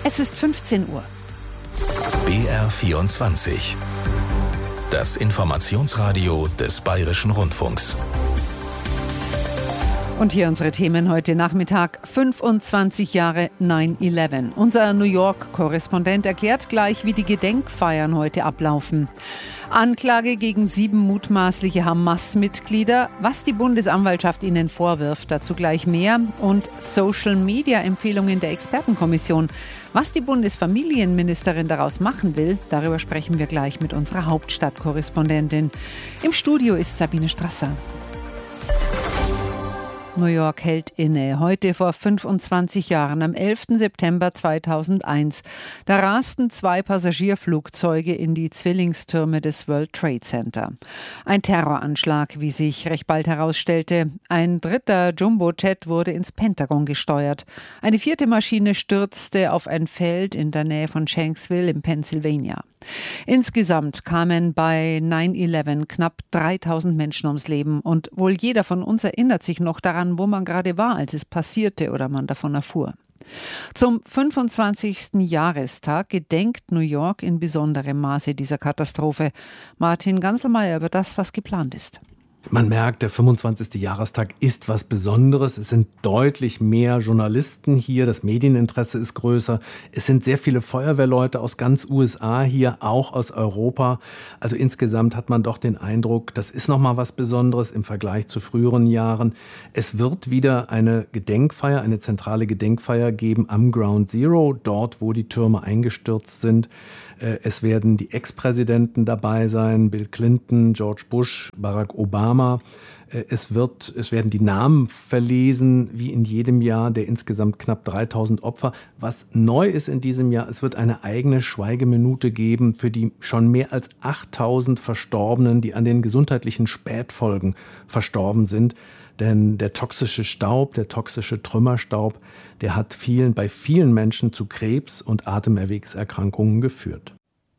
Es ist 15 Uhr. BR24. Das Informationsradio des Bayerischen Rundfunks. Und hier unsere Themen heute Nachmittag. 25 Jahre 9/11. Unser New York-Korrespondent erklärt gleich, wie die Gedenkfeiern heute ablaufen. Anklage gegen 7 mutmaßliche Hamas-Mitglieder. Was die Bundesanwaltschaft ihnen vorwirft, dazu gleich mehr. Und Social-Media-Empfehlungen der Expertenkommission. Was die Bundesfamilienministerin daraus machen will, darüber sprechen wir gleich mit unserer Hauptstadtkorrespondentin. Im Studio ist Sabine Strasser. New York hält inne. Heute vor 25 Jahren, am 11. September 2001, da rasten 2 Passagierflugzeuge in die Zwillingstürme des World Trade Center. Ein Terroranschlag, wie sich recht bald herausstellte. Ein 3. Jumbojet wurde ins Pentagon gesteuert. Eine 4. Maschine stürzte auf ein Feld in der Nähe von Shanksville in Pennsylvania. Insgesamt kamen bei 9/11 knapp 3000 Menschen ums Leben und wohl jeder von uns erinnert sich noch daran, wo man gerade war, als es passierte oder man davon erfuhr. Zum 25. Jahrestag gedenkt New York in besonderem Maße dieser Katastrophe. Martin Ganselmeier über das, was geplant ist. Man merkt, der 25. Jahrestag ist was Besonderes. Es sind deutlich mehr Journalisten hier, das Medieninteresse ist größer. Es sind sehr viele Feuerwehrleute aus ganz USA hier, auch aus Europa. Also insgesamt hat man doch den Eindruck, das ist nochmal was Besonderes im Vergleich zu früheren Jahren. Es wird wieder eine Gedenkfeier, eine zentrale Gedenkfeier geben am Ground Zero, dort, wo die Türme eingestürzt sind. Es werden die Ex-Präsidenten dabei sein, Bill Clinton, George Bush, Barack Obama. Es werden die Namen verlesen, wie in jedem Jahr, der insgesamt knapp 3000 Opfer. Was neu ist in diesem Jahr, es wird eine eigene Schweigeminute geben für die schon mehr als 8000 Verstorbenen, die an den gesundheitlichen Spätfolgen verstorben sind. Denn der toxische Staub, der toxische Trümmerstaub, der hat bei vielen Menschen zu Krebs und Atemerwegserkrankungen geführt.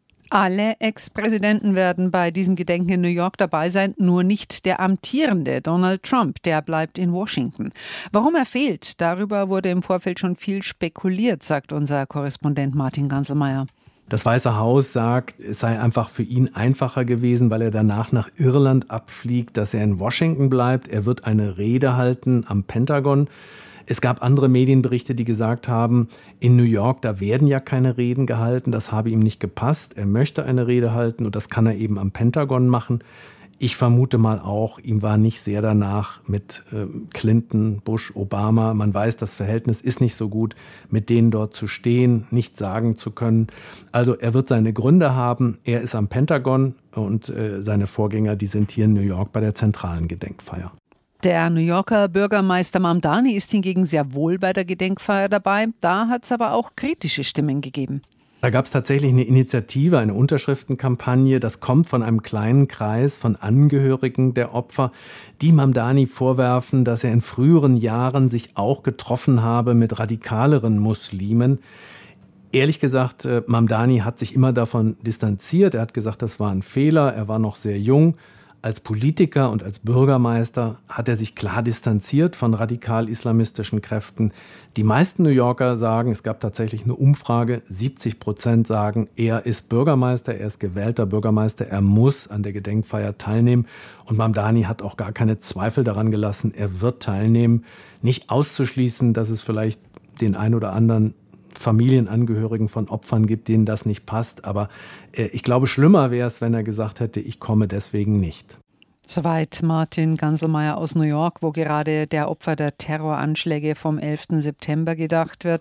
Alle Ex-Präsidenten werden bei diesem Gedenken in New York dabei sein, nur nicht der amtierende Donald Trump, der bleibt in Washington. Warum er fehlt, darüber wurde im Vorfeld schon viel spekuliert, sagt unser Korrespondent Martin Ganselmeier. Das Weiße Haus sagt, es sei einfach für ihn einfacher gewesen, weil er danach nach Irland abfliegt, dass er in Washington bleibt. Er wird eine Rede halten am Pentagon. Es gab andere Medienberichte, die gesagt haben, in New York, da werden ja keine Reden gehalten. Das habe ihm nicht gepasst. Er möchte eine Rede halten und das kann er eben am Pentagon machen. Ich vermute mal auch, ihm war nicht sehr danach mit Clinton, Bush, Obama. Man weiß, das Verhältnis ist nicht so gut, mit denen dort zu stehen, nichts sagen zu können. Also er wird seine Gründe haben. Er ist am Pentagon und seine Vorgänger, die sind hier in New York bei der zentralen Gedenkfeier. Der New Yorker Bürgermeister Mamdani ist hingegen sehr wohl bei der Gedenkfeier dabei. Da hat es aber auch kritische Stimmen gegeben. Da gab es tatsächlich eine Initiative, eine Unterschriftenkampagne. Das kommt von einem kleinen Kreis von Angehörigen der Opfer, die Mamdani vorwerfen, dass er in früheren Jahren sich auch getroffen habe mit radikaleren Muslimen. Ehrlich gesagt, Mamdani hat sich immer davon distanziert. Er hat gesagt, das war ein Fehler. Er war noch sehr jung. Als Politiker und als Bürgermeister hat er sich klar distanziert von radikal-islamistischen Kräften. Die meisten New Yorker sagen, es gab tatsächlich eine Umfrage, 70% sagen, er ist Bürgermeister, er ist gewählter Bürgermeister, er muss an der Gedenkfeier teilnehmen. Und Mamdani hat auch gar keine Zweifel daran gelassen, er wird teilnehmen. Nicht auszuschließen, dass es vielleicht den ein oder anderen Familienangehörigen von Opfern gibt, denen das nicht passt. Aber ich glaube, schlimmer wäre es, wenn er gesagt hätte, ich komme deswegen nicht. Soweit Martin Ganselmeier aus New York, wo gerade der Opfer der Terroranschläge vom 11. September gedacht wird.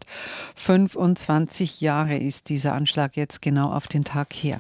25 Jahre ist dieser Anschlag jetzt genau auf den Tag her.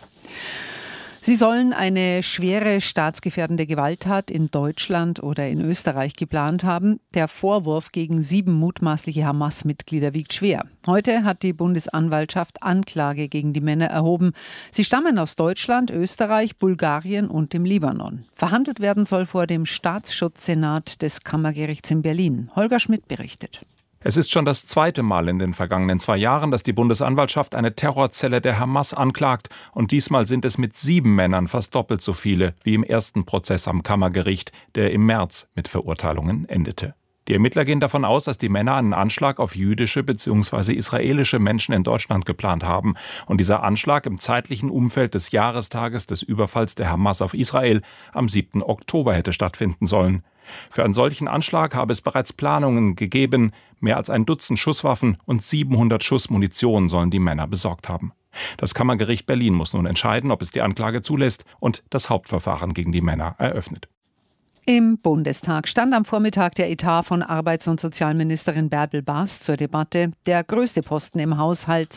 Sie sollen eine schwere staatsgefährdende Gewalttat in Deutschland oder in Österreich geplant haben. Der Vorwurf gegen 7 mutmaßliche Hamas-Mitglieder wiegt schwer. Heute hat die Bundesanwaltschaft Anklage gegen die Männer erhoben. Sie stammen aus Deutschland, Österreich, Bulgarien und dem Libanon. Verhandelt werden soll vor dem Staatsschutzsenat des Kammergerichts in Berlin. Holger Schmidt berichtet. Es ist schon das 2. Mal in den vergangenen 2 Jahren, dass die Bundesanwaltschaft eine Terrorzelle der Hamas anklagt. Und diesmal sind es mit 7 Männern fast doppelt so viele wie im ersten Prozess am Kammergericht, der im März mit Verurteilungen endete. Die Ermittler gehen davon aus, dass die Männer einen Anschlag auf jüdische bzw. israelische Menschen in Deutschland geplant haben und dieser Anschlag im zeitlichen Umfeld des Jahrestages des Überfalls der Hamas auf Israel am 7. Oktober hätte stattfinden sollen. Für einen solchen Anschlag habe es bereits Planungen gegeben. Mehr als ein Dutzend Schusswaffen und 700 Schuss Munition sollen die Männer besorgt haben. Das Kammergericht Berlin muss nun entscheiden, ob es die Anklage zulässt und das Hauptverfahren gegen die Männer eröffnet. Im Bundestag stand am Vormittag der Etat von Arbeits- und Sozialministerin Bärbel Baas zur Debatte. Der größte Posten im Haushalt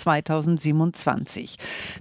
2027.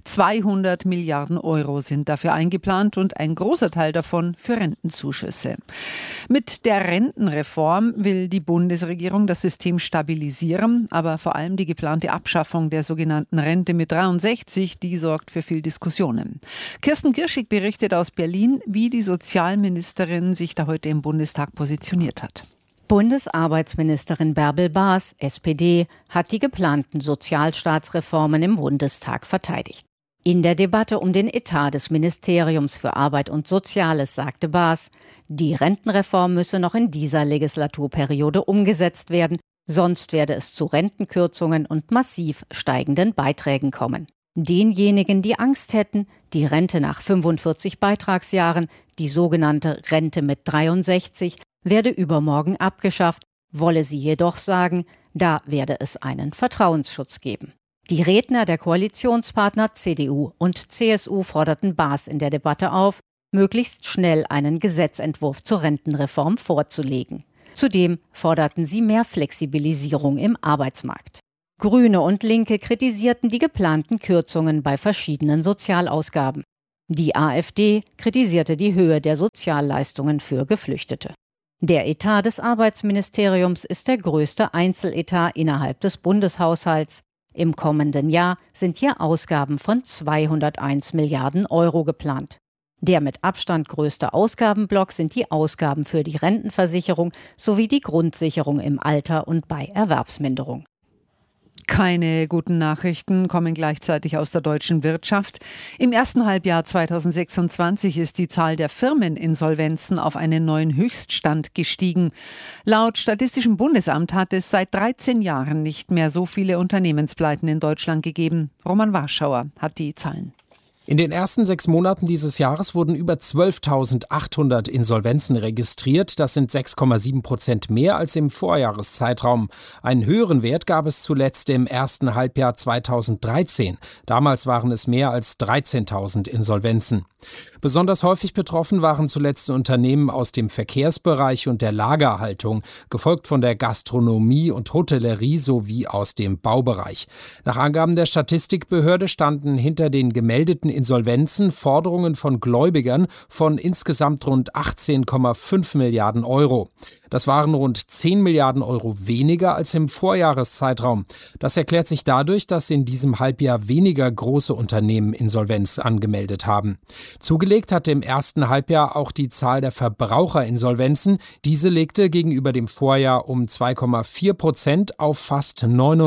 200 Milliarden Euro sind dafür eingeplant und ein großer Teil davon für Rentenzuschüsse. Mit der Rentenreform will die Bundesregierung das System stabilisieren, aber vor allem die geplante Abschaffung der sogenannten Rente mit 63, die sorgt für viel Diskussionen. Kirsten Girschig berichtet aus Berlin, wie die Sozialministerin sich da heute im Bundestag positioniert hat. Bundesarbeitsministerin Bärbel Baas, SPD, hat die geplanten Sozialstaatsreformen im Bundestag verteidigt. In der Debatte um den Etat des Ministeriums für Arbeit und Soziales sagte Baas, die Rentenreform müsse noch in dieser Legislaturperiode umgesetzt werden, sonst werde es zu Rentenkürzungen und massiv steigenden Beiträgen kommen. Denjenigen, die Angst hätten, die Rente nach 45 Beitragsjahren, die sogenannte Rente mit 63, werde übermorgen abgeschafft, wolle sie jedoch sagen, da werde es einen Vertrauensschutz geben. Die Redner der Koalitionspartner CDU und CSU forderten Baas in der Debatte auf, möglichst schnell einen Gesetzentwurf zur Rentenreform vorzulegen. Zudem forderten sie mehr Flexibilisierung im Arbeitsmarkt. Grüne und Linke kritisierten die geplanten Kürzungen bei verschiedenen Sozialausgaben. Die AfD kritisierte die Höhe der Sozialleistungen für Geflüchtete. Der Etat des Arbeitsministeriums ist der größte Einzeletat innerhalb des Bundeshaushalts. Im kommenden Jahr sind hier Ausgaben von 201 Milliarden Euro geplant. Der mit Abstand größte Ausgabenblock sind die Ausgaben für die Rentenversicherung sowie die Grundsicherung im Alter und bei Erwerbsminderung. Keine guten Nachrichten kommen gleichzeitig aus der deutschen Wirtschaft. Im ersten Halbjahr 2026 ist die Zahl der Firmeninsolvenzen auf einen neuen Höchststand gestiegen. Laut Statistischem Bundesamt hat es seit 13 Jahren nicht mehr so viele Unternehmenspleiten in Deutschland gegeben. Roman Warschauer hat die Zahlen. In den ersten 6 Monaten dieses Jahres wurden über 12.800 Insolvenzen registriert. Das sind 6,7% mehr als im Vorjahreszeitraum. Einen höheren Wert gab es zuletzt im ersten Halbjahr 2013. Damals waren es mehr als 13.000 Insolvenzen. Besonders häufig betroffen waren zuletzt Unternehmen aus dem Verkehrsbereich und der Lagerhaltung, gefolgt von der Gastronomie und Hotellerie sowie aus dem Baubereich. Nach Angaben der Statistikbehörde standen hinter den gemeldeten Insolvenzen Forderungen von Gläubigern von insgesamt rund 18,5 Milliarden Euro. Das waren rund 10 Milliarden Euro weniger als im Vorjahreszeitraum. Das erklärt sich dadurch, dass in diesem Halbjahr weniger große Unternehmen Insolvenz angemeldet haben. Zugelegt hatte im ersten Halbjahr auch die Zahl der Verbraucherinsolvenzen. Diese legte gegenüber dem Vorjahr um 2,4% auf fast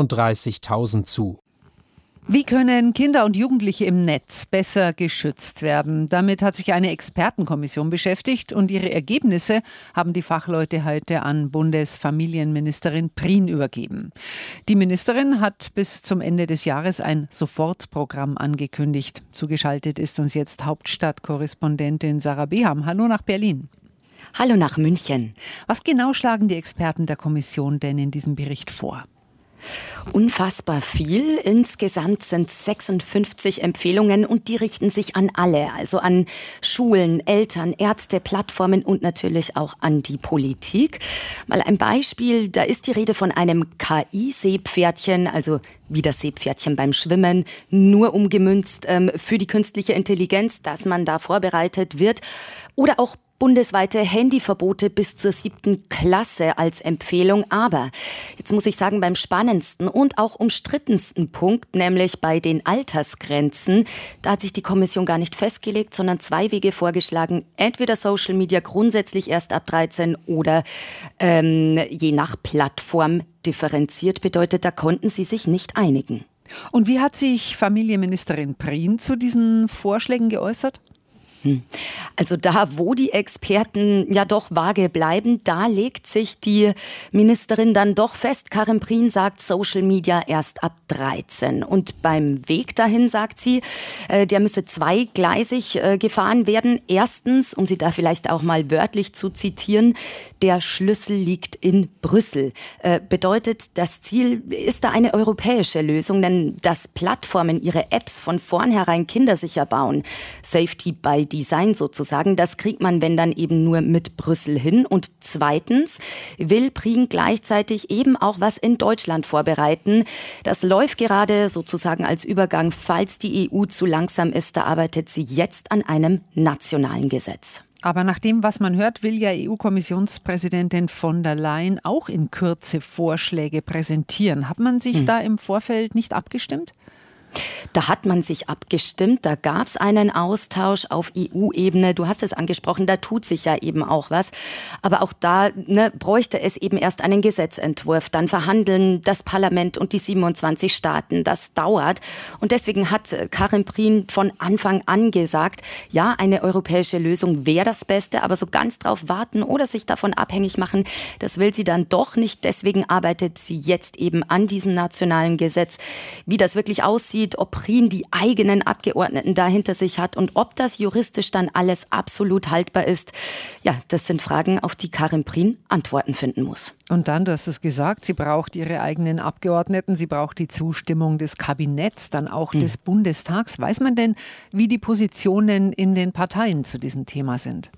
39.000 zu. Wie können Kinder und Jugendliche im Netz besser geschützt werden? Damit hat sich eine Expertenkommission beschäftigt und ihre Ergebnisse haben die Fachleute heute an Bundesfamilienministerin Prien übergeben. Die Ministerin hat bis zum Ende des Jahres ein Sofortprogramm angekündigt. Zugeschaltet ist uns jetzt Hauptstadtkorrespondentin Sarah Beham. Hallo nach Berlin. Hallo nach München. Was genau schlagen die Experten der Kommission denn in diesem Bericht vor? Unfassbar viel. Insgesamt sind 56 Empfehlungen und die richten sich an alle, also an Schulen, Eltern, Ärzte, Plattformen und natürlich auch an die Politik. Mal ein Beispiel, da ist die Rede von einem KI-Seepferdchen, also wie das Seepferdchen beim Schwimmen, nur umgemünzt für die künstliche Intelligenz, dass man da vorbereitet wird. Oder auch bundesweite Handyverbote bis zur 7. Klasse als Empfehlung. Aber jetzt muss ich sagen, beim spannendsten und auch umstrittensten Punkt, nämlich bei den Altersgrenzen, da hat sich die Kommission gar nicht festgelegt, sondern 2 Wege vorgeschlagen. Entweder Social Media grundsätzlich erst ab 13 oder je nach Plattform differenziert, bedeutet, da konnten sie sich nicht einigen. Und wie hat sich Familienministerin Prien zu diesen Vorschlägen geäußert? Also da, wo die Experten ja doch vage bleiben, da legt sich die Ministerin dann doch fest. Karin Prien sagt, Social Media erst ab 13. Und beim Weg dahin, sagt sie, der müsse zweigleisig gefahren werden. Erstens, um sie da vielleicht auch mal wörtlich zu zitieren, der Schlüssel liegt in Brüssel. Bedeutet, das Ziel ist da eine europäische Lösung, denn dass Plattformen ihre Apps von vornherein kindersicher bauen, Safety by Design sozusagen, das kriegt man, wenn dann eben nur mit Brüssel hin. Und zweitens will Prien gleichzeitig eben auch was in Deutschland vorbereiten. Das läuft gerade sozusagen als Übergang, falls die EU zu langsam ist. Da arbeitet sie jetzt an einem nationalen Gesetz. Aber nach dem, was man hört, will ja EU-Kommissionspräsidentin von der Leyen auch in Kürze Vorschläge präsentieren. Hat man sich da im Vorfeld nicht abgestimmt? Da hat man sich abgestimmt, da gab es einen Austausch auf EU-Ebene. Du hast es angesprochen, da tut sich ja eben auch was. Aber auch da bräuchte es eben erst einen Gesetzentwurf. Dann verhandeln das Parlament und die 27 Staaten. Das dauert. Und deswegen hat Karin Prien von Anfang an gesagt, ja, eine europäische Lösung wäre das Beste. Aber so ganz drauf warten oder sich davon abhängig machen, das will sie dann doch nicht. Deswegen arbeitet sie jetzt eben an diesem nationalen Gesetz. Wie das wirklich aussieht, ob Prien die eigenen Abgeordneten dahinter sich hat und ob das juristisch dann alles absolut haltbar ist. Ja, das sind Fragen, auf die Karin Prien Antworten finden muss. Und dann, du hast es gesagt, sie braucht ihre eigenen Abgeordneten, sie braucht die Zustimmung des Kabinetts, dann auch des Bundestags. Weiß man denn, wie die Positionen in den Parteien zu diesem Thema sind?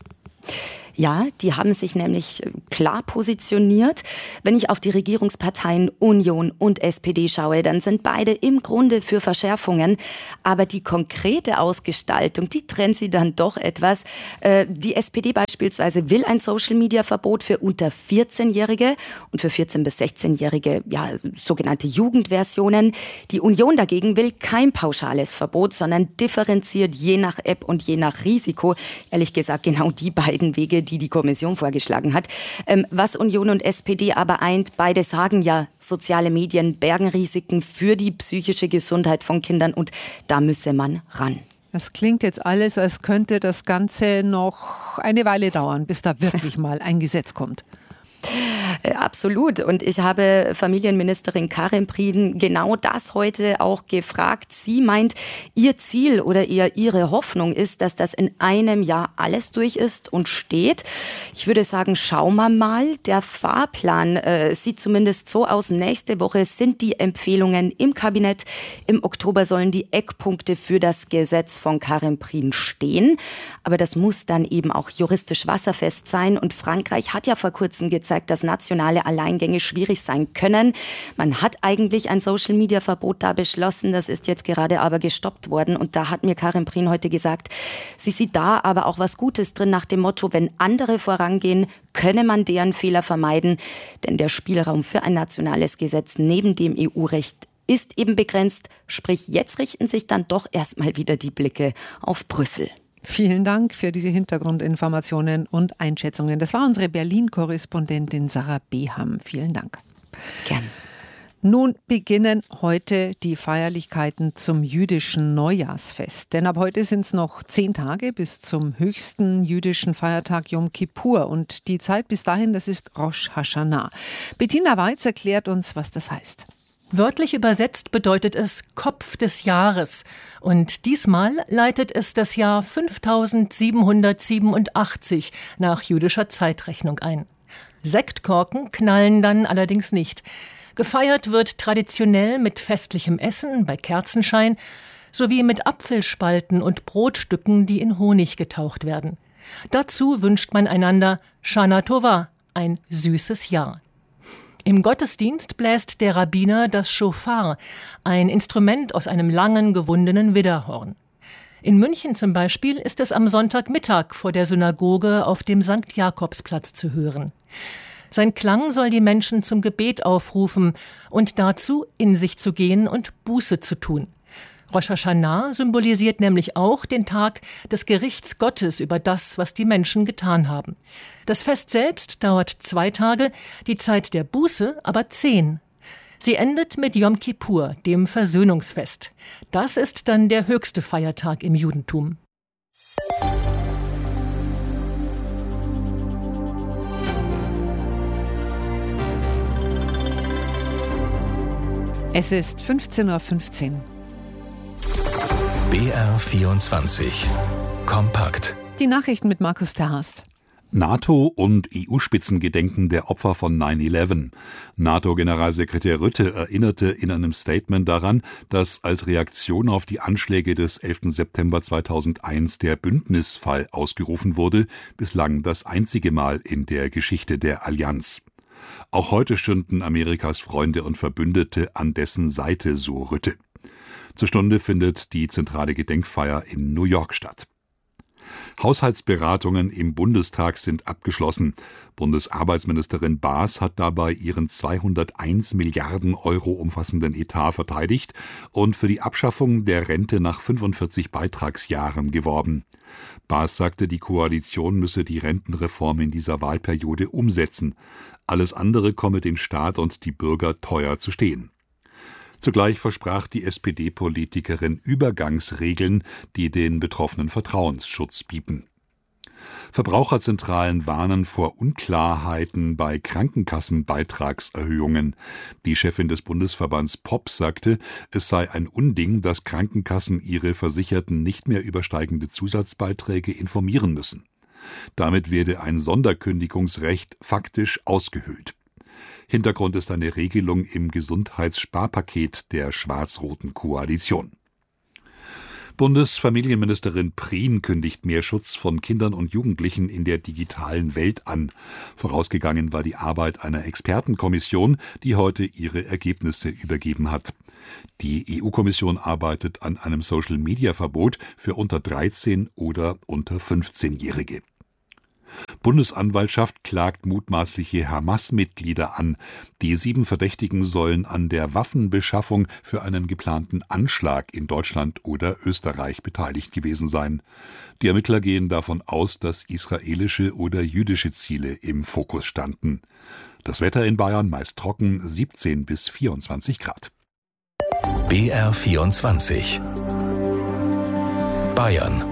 Ja, die haben sich nämlich klar positioniert. Wenn ich auf die Regierungsparteien Union und SPD schaue, dann sind beide im Grunde für Verschärfungen. Aber die konkrete Ausgestaltung, die trennt sie dann doch etwas. Die SPD beispielsweise will ein Social-Media-Verbot für unter 14-Jährige und für 14- bis 16-Jährige, ja, sogenannte Jugendversionen. Die Union dagegen will kein pauschales Verbot, sondern differenziert je nach App und je nach Risiko. Ehrlich gesagt, genau die beiden Wege, die Kommission vorgeschlagen hat. Was Union und SPD aber eint, beide sagen ja, soziale Medien bergen Risiken für die psychische Gesundheit von Kindern und da müsse man ran. Das klingt jetzt alles, als könnte das Ganze noch eine Weile dauern, bis da wirklich mal ein Gesetz kommt. Absolut. Und ich habe Familienministerin Karin Prien genau das heute auch gefragt. Sie meint, ihr Ziel oder eher ihre Hoffnung ist, dass das in einem Jahr alles durch ist und steht. Ich würde sagen, schauen wir mal. Der Fahrplan sieht zumindest so aus. Nächste Woche sind die Empfehlungen im Kabinett. Im Oktober sollen die Eckpunkte für das Gesetz von Karin Prien stehen. Aber das muss dann eben auch juristisch wasserfest sein. Und Frankreich hat ja vor kurzem gezeigt, dass nationale Alleingänge schwierig sein können. Man hat eigentlich ein Social-Media-Verbot da beschlossen, das ist jetzt gerade aber gestoppt worden. Und da hat mir Karin Prien heute gesagt, sie sieht da aber auch was Gutes drin nach dem Motto, wenn andere vorangehen, könne man deren Fehler vermeiden. Denn der Spielraum für ein nationales Gesetz neben dem EU-Recht ist eben begrenzt. Sprich, jetzt richten sich dann doch erstmal wieder die Blicke auf Brüssel. Vielen Dank für diese Hintergrundinformationen und Einschätzungen. Das war unsere Berlin-Korrespondentin Sarah Beham. Vielen Dank. Gern. Nun beginnen heute die Feierlichkeiten zum jüdischen Neujahrsfest. Denn ab heute sind es noch 10 Tage bis zum höchsten jüdischen Feiertag Yom Kippur. Und die Zeit bis dahin, das ist Rosh Hashanah. Bettina Weiz erklärt uns, was das heißt. Wörtlich übersetzt bedeutet es Kopf des Jahres. Und diesmal leitet es das Jahr 5787 nach jüdischer Zeitrechnung ein. Sektkorken knallen dann allerdings nicht. Gefeiert wird traditionell mit festlichem Essen bei Kerzenschein sowie mit Apfelspalten und Brotstücken, die in Honig getaucht werden. Dazu wünscht man einander Shana Tova, ein süßes Jahr. Im Gottesdienst bläst der Rabbiner das Schofar, ein Instrument aus einem langen, gewundenen Widderhorn. In München zum Beispiel ist es am Sonntagmittag vor der Synagoge auf dem St. Jakobsplatz zu hören. Sein Klang soll die Menschen zum Gebet aufrufen und dazu, in sich zu gehen und Buße zu tun. Rosh Hashanah symbolisiert nämlich auch den Tag des Gerichts Gottes über das, was die Menschen getan haben. Das Fest selbst dauert 2 Tage, die Zeit der Buße aber 10. Sie endet mit Yom Kippur, dem Versöhnungsfest. Das ist dann der höchste Feiertag im Judentum. Es ist 15:15 Uhr. BR24 kompakt. Die Nachrichten mit Markus Terhast. NATO und EU-Spitzen gedenken der Opfer von 9/11. NATO-Generalsekretär Rutte erinnerte in einem Statement daran, dass als Reaktion auf die Anschläge des 11. September 2001 der Bündnisfall ausgerufen wurde, bislang das einzige Mal in der Geschichte der Allianz. Auch heute stünden Amerikas Freunde und Verbündete an dessen Seite, so Rutte. Zur Stunde findet die zentrale Gedenkfeier in New York statt. Haushaltsberatungen im Bundestag sind abgeschlossen. Bundesarbeitsministerin Baas hat dabei ihren 201 Milliarden Euro umfassenden Etat verteidigt und für die Abschaffung der Rente nach 45 Beitragsjahren geworben. Baas sagte, die Koalition müsse die Rentenreform in dieser Wahlperiode umsetzen. Alles andere komme den Staat und die Bürger teuer zu stehen. Zugleich versprach die SPD-Politikerin Übergangsregeln, die den Betroffenen Vertrauensschutz bieten. Verbraucherzentralen warnen vor Unklarheiten bei Krankenkassenbeitragserhöhungen. Die Chefin des Bundesverbands POP sagte, es sei ein Unding, dass Krankenkassen ihre Versicherten nicht mehr über steigende Zusatzbeiträge informieren müssen. Damit werde ein Sonderkündigungsrecht faktisch ausgehöhlt. Hintergrund ist eine Regelung im Gesundheitssparpaket der schwarz-roten Koalition. Bundesfamilienministerin Prien kündigt mehr Schutz von Kindern und Jugendlichen in der digitalen Welt an. Vorausgegangen war die Arbeit einer Expertenkommission, die heute ihre Ergebnisse übergeben hat. Die EU-Kommission arbeitet an einem Social-Media-Verbot für unter 13- oder unter 15-Jährige. Bundesanwaltschaft klagt mutmaßliche Hamas-Mitglieder an. Die 7 Verdächtigen sollen an der Waffenbeschaffung für einen geplanten Anschlag in Deutschland oder Österreich beteiligt gewesen sein. Die Ermittler gehen davon aus, dass israelische oder jüdische Ziele im Fokus standen. Das Wetter in Bayern meist trocken, 17 bis 24 Grad. BR24 Bayern.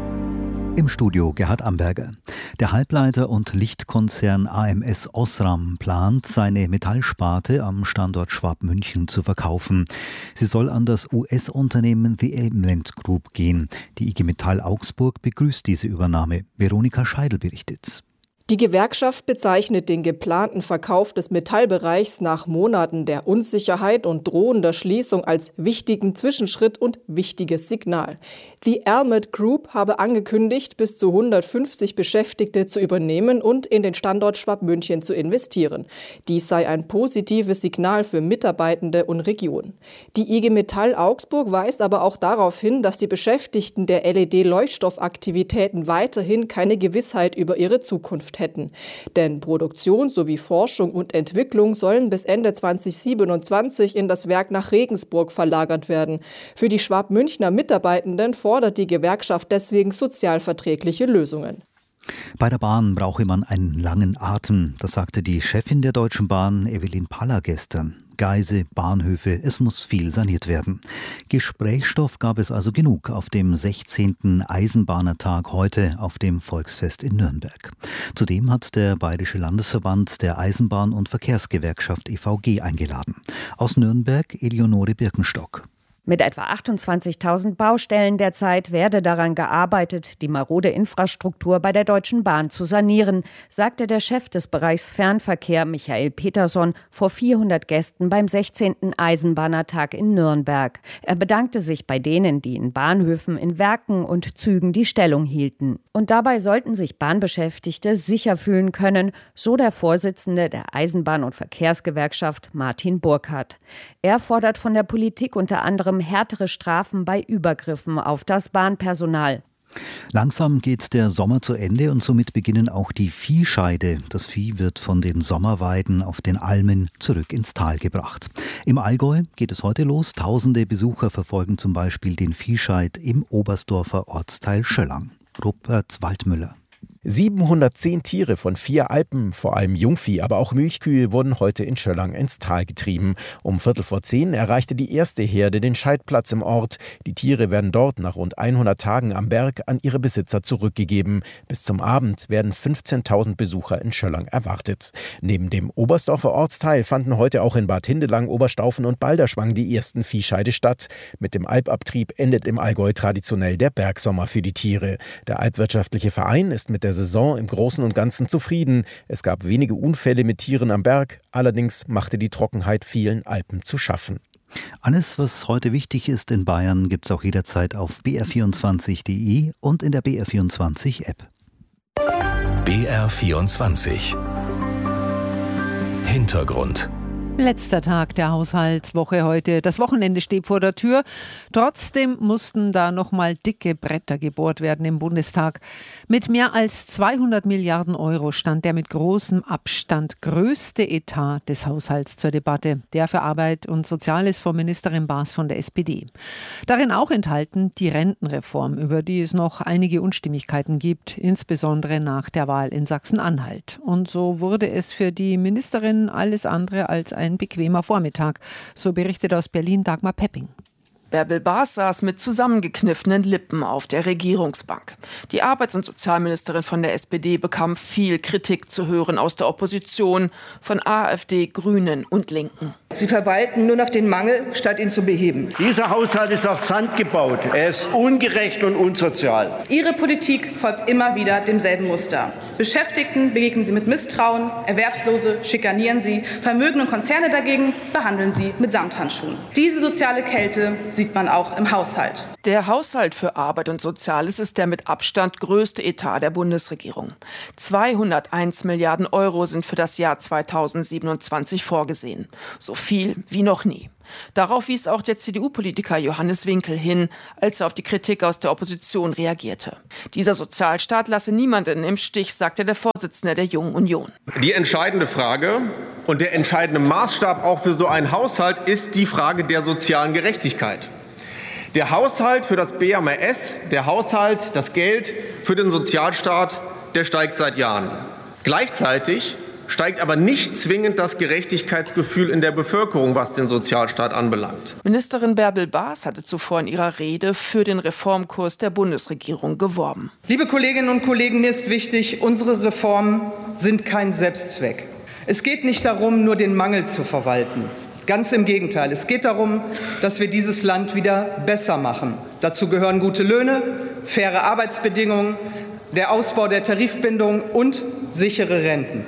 Im Studio Gerhard Amberger. Der Halbleiter- und Lichtkonzern ams Osram plant, seine Metallsparte am Standort Schwabmünchen zu verkaufen. Sie soll an das US-Unternehmen The Ameland Group gehen. Die IG Metall Augsburg begrüßt diese Übernahme. Veronika Scheidel berichtet. Die Gewerkschaft bezeichnet den geplanten Verkauf des Metallbereichs nach Monaten der Unsicherheit und drohender Schließung als wichtigen Zwischenschritt und wichtiges Signal. The Ameland Group habe angekündigt, bis zu 150 Beschäftigte zu übernehmen und in den Standort Schwabmünchen zu investieren. Dies sei ein positives Signal für Mitarbeitende und Region. Die IG Metall Augsburg weist aber auch darauf hin, dass die Beschäftigten der LED-Leuchtstoffaktivitäten weiterhin keine Gewissheit über ihre Zukunft hätten. Denn Produktion sowie Forschung und Entwicklung sollen bis Ende 2027 in das Werk nach Regensburg verlagert werden. Für die Schwabmünchner Mitarbeitenden fordert die Gewerkschaft deswegen sozialverträgliche Lösungen. Bei der Bahn brauche man einen langen Atem, das sagte die Chefin der Deutschen Bahn, Evelyn Paller, gestern. Gleise, Bahnhöfe, es muss viel saniert werden. Gesprächsstoff gab es also genug auf dem 16. Eisenbahnertag heute auf dem Volksfest in Nürnberg. Zudem hat der Bayerische Landesverband der Eisenbahn- und Verkehrsgewerkschaft EVG eingeladen. Aus Nürnberg Eleonore Birkenstock. Mit etwa 28.000 Baustellen derzeit werde daran gearbeitet, die marode Infrastruktur bei der Deutschen Bahn zu sanieren, sagte der Chef des Bereichs Fernverkehr Michael Peterson vor 400 Gästen beim 16. Eisenbahnertag in Nürnberg. Er bedankte sich bei denen, die in Bahnhöfen, in Werken und Zügen die Stellung hielten. Und dabei sollten sich Bahnbeschäftigte sicher fühlen können, so der Vorsitzende der Eisenbahn- und Verkehrsgewerkschaft Martin Burkhardt. Er fordert von der Politik unter anderem härtere Strafen bei Übergriffen auf das Bahnpersonal. Langsam geht der Sommer zu Ende und somit beginnen auch die Viehscheide. Das Vieh wird von den Sommerweiden auf den Almen zurück ins Tal gebracht. Im Allgäu geht es heute los. Tausende Besucher verfolgen zum Beispiel den Viehscheid im Oberstdorfer Ortsteil Schöllang. Rupert Waldmüller. 710 Tiere von 4 Alpen, vor allem Jungvieh, aber auch Milchkühe, wurden heute in Schöllang ins Tal getrieben. Um 9:15 erreichte die erste Herde den Scheidplatz im Ort. Die Tiere werden dort nach rund 100 Tagen am Berg an ihre Besitzer zurückgegeben. Bis zum Abend werden 15.000 Besucher in Schöllang erwartet. Neben dem Oberstdorfer Ortsteil fanden heute auch in Bad Hindelang, Oberstaufen und Balderschwang die ersten Viehscheide statt. Mit dem Alpabtrieb endet im Allgäu traditionell der Bergsommer für die Tiere. Der Alpwirtschaftliche Verein ist mit der Saison im Großen und Ganzen zufrieden. Es gab wenige Unfälle mit Tieren am Berg, allerdings machte die Trockenheit vielen Alpen zu schaffen. Alles, was heute wichtig ist in Bayern, gibt es auch jederzeit auf br24.de und in der BR24-App. BR24 Hintergrund. Letzter Tag der Haushaltswoche heute. Das Wochenende steht vor der Tür. Trotzdem mussten da nochmal dicke Bretter gebohrt werden im Bundestag. Mit mehr als 200 Milliarden Euro stand der mit großem Abstand größte Etat des Haushalts zur Debatte. Der für Arbeit und Soziales von Ministerin Baas von der SPD. Darin auch enthalten die Rentenreform, über die es noch einige Unstimmigkeiten gibt, insbesondere nach der Wahl in Sachsen-Anhalt. Und so wurde es für die Ministerin alles andere als ein bequemer Vormittag. So berichtet aus Berlin Dagmar Pepping. Bärbel Baas saß mit zusammengekniffenen Lippen auf der Regierungsbank. Die Arbeits- und Sozialministerin von der SPD bekam viel Kritik zu hören aus der Opposition, von AfD, Grünen und Linken. Sie verwalten nur noch den Mangel, statt ihn zu beheben. Dieser Haushalt ist auf Sand gebaut. Er ist ungerecht und unsozial. Ihre Politik folgt immer wieder demselben Muster. Beschäftigten begegnen Sie mit Misstrauen, Erwerbslose schikanieren Sie, Vermögen und Konzerne dagegen behandeln Sie mit Samthandschuhen. Diese soziale Kälte sieht man auch im Haushalt. Der Haushalt für Arbeit und Soziales ist der mit Abstand größte Etat der Bundesregierung. 201 Milliarden Euro sind für das Jahr 2027 vorgesehen. So viel wie noch nie. Darauf wies auch der CDU-Politiker Johannes Winkel hin, als er auf die Kritik aus der Opposition reagierte. Dieser Sozialstaat lasse niemanden im Stich, sagte der Vorsitzende der Jungen Union. Die entscheidende Frage und der entscheidende Maßstab auch für so einen Haushalt ist die Frage der sozialen Gerechtigkeit. Der Haushalt für das BMAS, der Haushalt, das Geld für den Sozialstaat, der steigt seit Jahren. Gleichzeitig steigt aber nicht zwingend das Gerechtigkeitsgefühl in der Bevölkerung, was den Sozialstaat anbelangt. Ministerin Bärbel Baas hatte zuvor in ihrer Rede für den Reformkurs der Bundesregierung geworben. Liebe Kolleginnen und Kollegen, mir ist wichtig, unsere Reformen sind kein Selbstzweck. Es geht nicht darum, nur den Mangel zu verwalten. Ganz im Gegenteil. Es geht darum, dass wir dieses Land wieder besser machen. Dazu gehören gute Löhne, faire Arbeitsbedingungen, der Ausbau der Tarifbindung und sichere Renten.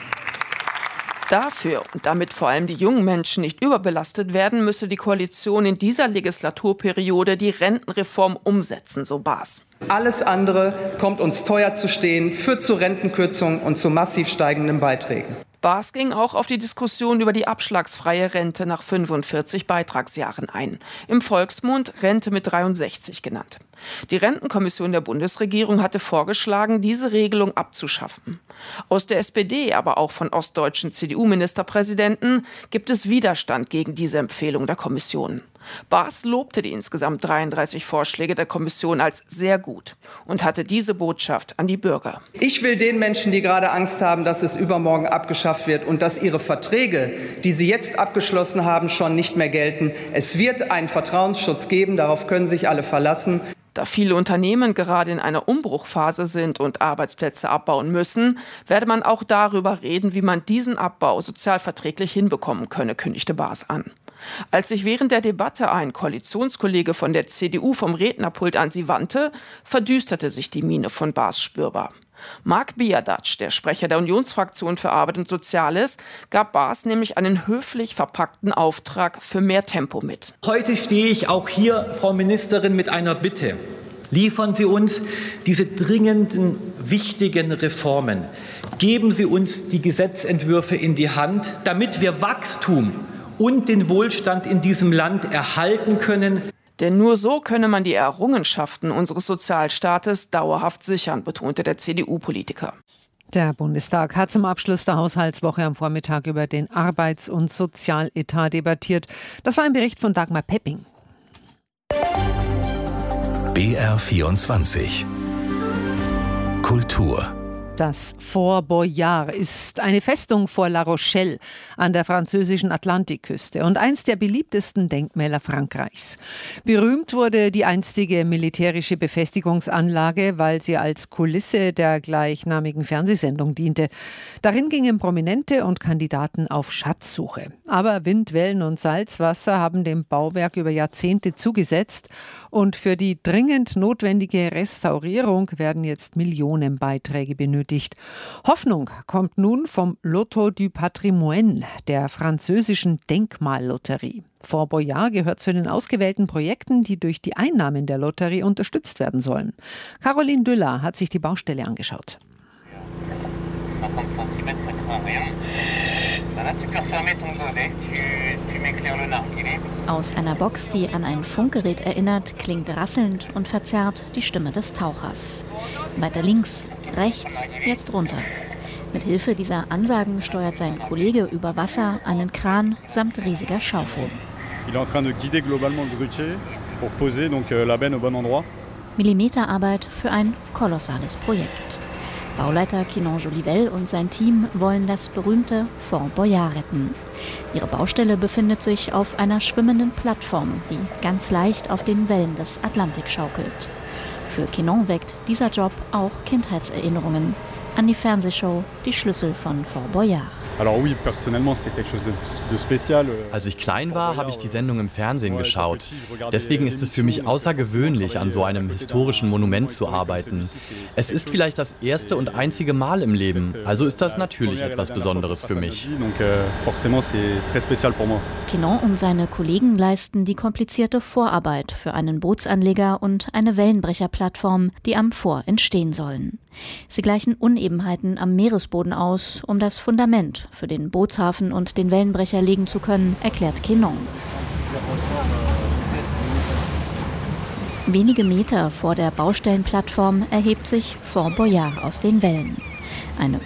Dafür und damit vor allem die jungen Menschen nicht überbelastet werden, müsse die Koalition in dieser Legislaturperiode die Rentenreform umsetzen, so Baas. Alles andere kommt uns teuer zu stehen, führt zu Rentenkürzungen und zu massiv steigenden Beiträgen. Baas ging auch auf die Diskussion über die abschlagsfreie Rente nach 45 Beitragsjahren ein. Im Volksmund Rente mit 63 genannt. Die Rentenkommission der Bundesregierung hatte vorgeschlagen, diese Regelung abzuschaffen. Aus der SPD, aber auch von ostdeutschen CDU-Ministerpräsidenten gibt es Widerstand gegen diese Empfehlung der Kommission. Baas lobte die insgesamt 33 Vorschläge der Kommission als sehr gut und hatte diese Botschaft an die Bürger. Ich will den Menschen, die gerade Angst haben, dass es übermorgen abgeschafft wird und dass ihre Verträge, die sie jetzt abgeschlossen haben, schon nicht mehr gelten. Es wird einen Vertrauensschutz geben, darauf können sich alle verlassen. Da viele Unternehmen gerade in einer Umbruchphase sind und Arbeitsplätze abbauen müssen, werde man auch darüber reden, wie man diesen Abbau sozialverträglich hinbekommen könne, kündigte Baas an. Als sich während der Debatte ein Koalitionskollege von der CDU vom Rednerpult an sie wandte, verdüsterte sich die Miene von Baas spürbar. Marc Biadac, der Sprecher der Unionsfraktion für Arbeit und Soziales, gab Baas nämlich einen höflich verpackten Auftrag für mehr Tempo mit. Heute stehe ich auch hier, Frau Ministerin, mit einer Bitte. Liefern Sie uns diese dringenden, wichtigen Reformen. Geben Sie uns die Gesetzentwürfe in die Hand, damit wir Wachstum und den Wohlstand in diesem Land erhalten können. Denn nur so könne man die Errungenschaften unseres Sozialstaates dauerhaft sichern, betonte der CDU-Politiker. Der Bundestag hat zum Abschluss der Haushaltswoche am Vormittag über den Arbeits- und Sozialetat debattiert. Das war ein Bericht von Dagmar Pepping. BR24 Kultur Das Fort Boyard ist eine Festung vor La Rochelle an der französischen Atlantikküste und eins der beliebtesten Denkmäler Frankreichs. Berühmt wurde die einstige militärische Befestigungsanlage, weil sie als Kulisse der gleichnamigen Fernsehsendung diente. Darin gingen Prominente und Kandidaten auf Schatzsuche. Aber Wind, Wellen und Salzwasser haben dem Bauwerk über Jahrzehnte zugesetzt und für die dringend notwendige Restaurierung werden jetzt Millionenbeiträge benötigt. Hoffnung kommt nun vom Loto du Patrimoine, der französischen Denkmallotterie. Fort Boyard gehört zu den ausgewählten Projekten, die durch die Einnahmen der Lotterie unterstützt werden sollen. Caroline Düller hat sich die Baustelle angeschaut. Aus einer Box, die an ein Funkgerät erinnert, klingt rasselnd und verzerrt die Stimme des Tauchers. Weiter links, rechts, jetzt runter. Mit Hilfe dieser Ansagen steuert sein Kollege über Wasser einen Kran samt riesiger Schaufel. Millimeterarbeit für ein kolossales Projekt. Bauleiter Quinon Jolivel und sein Team wollen das berühmte Fort Boyard retten. Ihre Baustelle befindet sich auf einer schwimmenden Plattform, die ganz leicht auf den Wellen des Atlantik schaukelt. Für Quinon weckt dieser Job auch Kindheitserinnerungen an die Fernsehshow Die Schlüssel von Fort Boyard. Als ich klein war, habe ich die Sendung im Fernsehen geschaut. Deswegen ist es für mich außergewöhnlich, an so einem historischen Monument zu arbeiten. Es ist vielleicht das erste und einzige Mal im Leben, also ist das natürlich etwas Besonderes für mich. Quinon und seine Kollegen leisten die komplizierte Vorarbeit für einen Bootsanleger und eine Wellenbrecherplattform, die am Fort entstehen sollen. Sie gleichen Unebenheiten am Meeresboden aus, um das Fundament für den Bootshafen und den Wellenbrecher legen zu können, erklärt Quinon. Wenige Meter vor der Baustellenplattform erhebt sich Fort Boyard aus den Wellen. Eine